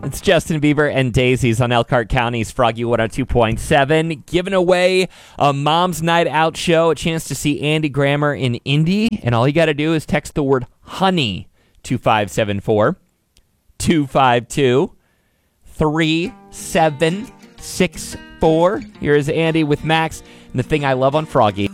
It's Justin Bieber and Daisies on Elkhart County's Froggy 102.7, giving away a Mom's Night Out show, a chance to see Andy Grammer in Indy, and all you got to do is text the word honey to 574-252-3764. Here's Andy with Max, and the thing I love on Froggy